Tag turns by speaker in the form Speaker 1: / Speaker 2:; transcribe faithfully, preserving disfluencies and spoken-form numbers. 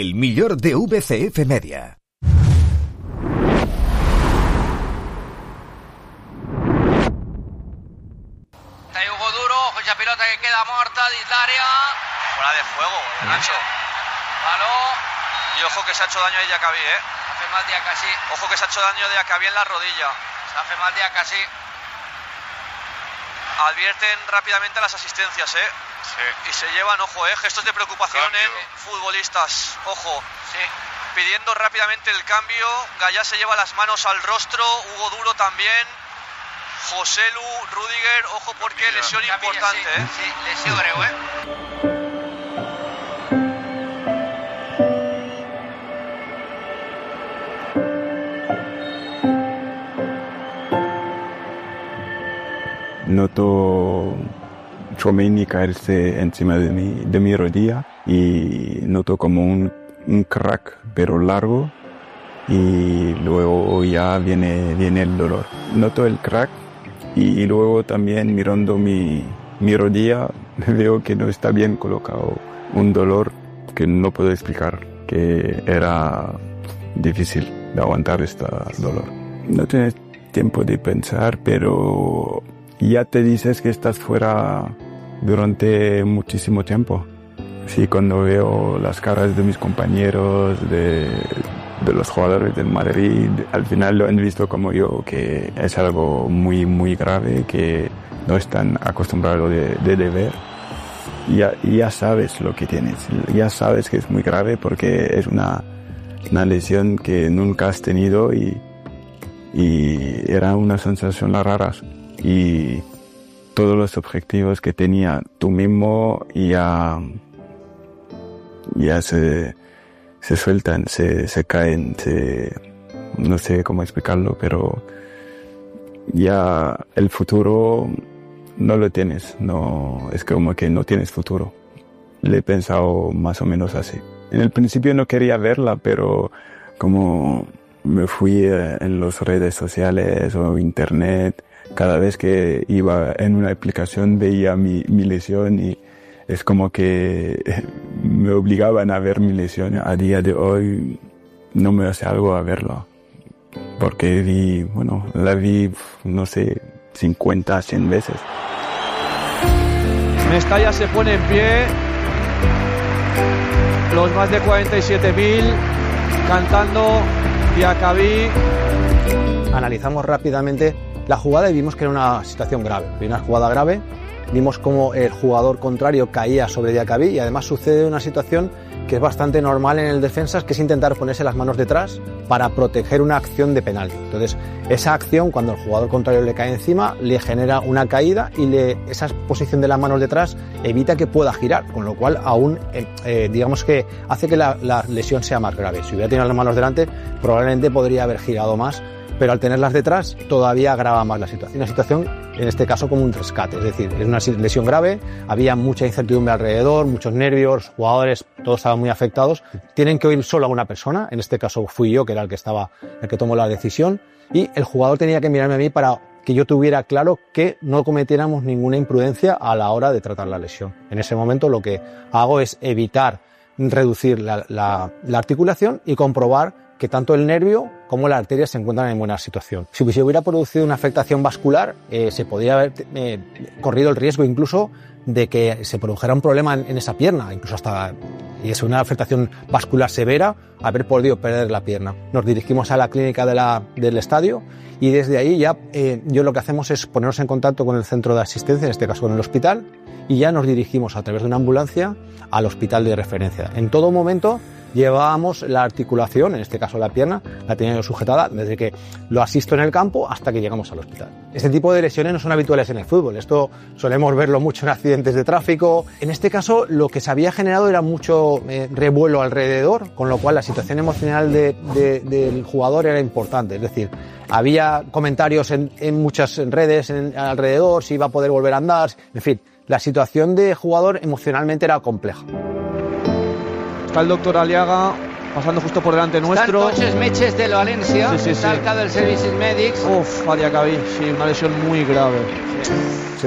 Speaker 1: El millor de V C F Media.
Speaker 2: Está Hugo Duro, cuya pelota que queda muerta, Dislaria.
Speaker 3: Fuera de juego, de Nacho.
Speaker 2: Balón.
Speaker 3: Y ojo que se ha hecho daño a Diacabí, ¿eh?
Speaker 2: Hace mal Diacabí.
Speaker 3: Ojo que se ha hecho daño a Diacabí en la rodilla.
Speaker 2: Se hace mal Diacabí.
Speaker 3: Advierten rápidamente las asistencias, ¿eh?
Speaker 4: Sí.
Speaker 3: Y se llevan, ojo, ¿eh? Gestos de preocupación
Speaker 4: Cambio.
Speaker 3: en futbolistas. Ojo.
Speaker 2: Sí.
Speaker 3: Pidiendo rápidamente el cambio. Gallá se lleva las manos al rostro. Hugo Duro también. Joselu, Rudiger, ojo porque
Speaker 4: Capilla.
Speaker 3: lesión
Speaker 2: Capilla,
Speaker 3: importante,
Speaker 2: sí,
Speaker 3: ¿eh?
Speaker 2: Sí, lesión creo, ¿eh?
Speaker 5: Noto Tchouaméni caerse encima de mi, de mi rodilla y noto como un, un crack pero largo y luego ya viene, viene el dolor. Noto el crack y luego también mirando mi, mi rodilla veo que no está bien colocado. Un dolor que no puedo explicar, que era difícil de aguantar este dolor. No tienes tiempo de pensar, pero ya te dices que estás fuera durante muchísimo tiempo. Sí, cuando veo las caras de mis compañeros, de, de los jugadores del Madrid, al final lo han visto como yo, que es algo muy, muy grave, que no están acostumbrados de, de, de ver. Ya, ya sabes lo que tienes, ya sabes que es muy grave porque es una, una lesión que nunca has tenido y, y era una sensación rara. Y todos los objetivos que tenía tú mismo ya, ya se, se sueltan, se, se caen, se, no sé cómo explicarlo, pero ya el futuro no lo tienes, no, es como que no tienes futuro. Le he pensado más o menos así. En el principio no quería verla, pero como me fui en las redes sociales o internet, cada vez que iba en una aplicación veía mi, mi lesión y es como que me obligaban a ver mi lesión. A día de hoy no me hace algo a verlo, porque vi, bueno, la vi, no sé, cincuenta, cien veces.
Speaker 3: Mestalla se pone en pie. Los más de cuarenta y siete mil cantando Diacabí.
Speaker 6: Analizamos rápidamente la jugada y vimos que era una situación grave, una jugada grave. Vimos cómo el jugador contrario caía sobre Diacabí y además sucede una situación que es bastante normal en el defensa, que es intentar ponerse las manos detrás para proteger una acción de penalti. Entonces, esa acción, cuando el jugador contrario le cae encima, le genera una caída y le, esa posición de las manos detrás evita que pueda girar, con lo cual aún, eh, eh, digamos que hace que la, la lesión sea más grave. Si hubiera tenido las manos delante, probablemente podría haber girado más, pero al tenerlas detrás todavía agrava más la situación. Una situación, en este caso, como un rescate, es decir, es una lesión grave, había mucha incertidumbre alrededor, muchos nervios, jugadores, todos estaban muy afectados. Tienen que oír solo a una persona, en este caso fui yo, que era el que estaba, el que tomó la decisión, y el jugador tenía que mirarme a mí para que yo tuviera claro que no cometiéramos ninguna imprudencia a la hora de tratar la lesión. En ese momento lo que hago es evitar reducir la, la, la articulación y comprobar que tanto el nervio como la arteria se encuentran en buena situación. Si se hubiera producido una afectación vascular, eh, se podría haber eh, corrido el riesgo incluso de que se produjera un problema en, en esa pierna, incluso hasta, y es una afectación vascular severa, haber podido perder la pierna. Nos dirigimos a la clínica de la, del estadio y desde ahí ya eh, yo lo que hacemos es ponernos en contacto con el centro de asistencia, en este caso con el hospital, y ya nos dirigimos a través de una ambulancia al hospital de referencia. En todo momento llevábamos la articulación, en este caso la pierna, la tenía yo sujetada desde que lo asisto en el campo hasta que llegamos al hospital. Este tipo de lesiones no son habituales en el fútbol, esto solemos verlo mucho en accidentes de tráfico. En este caso lo que se había generado era mucho eh, revuelo alrededor, con lo cual la situación emocional de, de, del jugador era importante, es decir, había comentarios en, en muchas redes en, alrededor, si iba a poder volver a andar, en fin, la situación de jugador emocionalmente era compleja.
Speaker 3: Está el doctor Aliaga pasando justo por delante nuestro.
Speaker 2: Está el coches Meches de Valencia,
Speaker 3: sí, sí,
Speaker 2: está
Speaker 3: sí.
Speaker 2: el del Services Medics.
Speaker 3: Uf, a Diacabí, sí, una lesión muy grave.
Speaker 2: Sí.